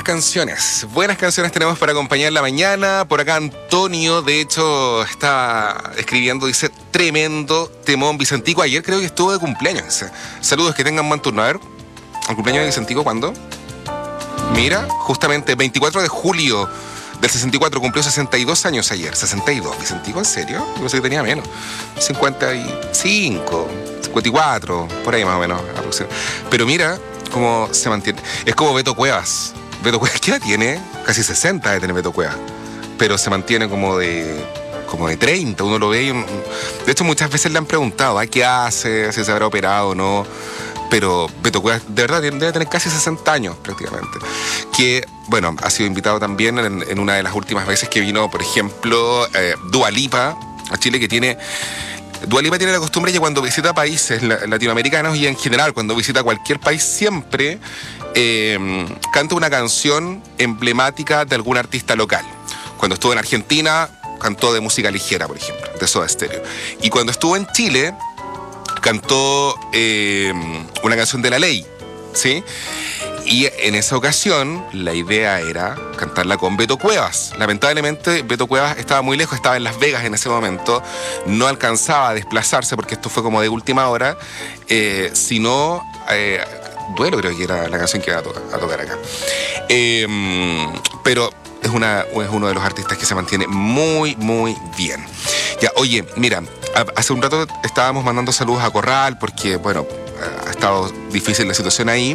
buenas canciones tenemos para acompañar la mañana. Por acá Antonio, de hecho, está escribiendo, dice, tremendo temón Vicentico. Ayer creo que estuvo de cumpleaños. Dice, saludos, que tengan buen turno. A ver, ¿el cumpleaños de Vicentico cuándo? Mira, justamente 24 de julio del 64, cumplió 62 años ayer. 62, Vicentico, ¿en serio? Yo pensé que tenía menos. 55, 54, por ahí más o menos. Pero mira cómo se mantiene. Es como Beto Cuevas. Beto Cuevas, ¿qué edad tiene? Casi 60 de tener Beto Cuevas. Pero se mantiene como de 30, uno lo ve y... De hecho, muchas veces le han preguntado, ¿qué hace? Si se habrá operado o no. Pero Beto Cuevas, de verdad, debe tener casi 60 años prácticamente. Que, bueno, ha sido invitado también en una de las últimas veces que vino, por ejemplo, Dua Lipa a Chile, que tiene... Dua Lipa tiene la costumbre que cuando visita países latinoamericanos y en general cuando visita cualquier país siempre canta una canción emblemática de algún artista local. Cuando estuvo en Argentina cantó de música ligera, por ejemplo, de Soda Stereo. Y cuando estuvo en Chile cantó una canción de La Ley, ¿sí? Y en esa ocasión la idea era cantarla con Beto Cuevas. Lamentablemente Beto Cuevas estaba muy lejos, estaba en Las Vegas en ese momento, no alcanzaba a desplazarse porque esto fue como de última hora, sino Duelo creo que era la canción que iba a tocar acá. Pero es uno de los artistas que se mantiene muy, muy bien. Ya, oye, mira, hace un rato estábamos mandando saludos a Corral porque, bueno, ha estado difícil la situación ahí.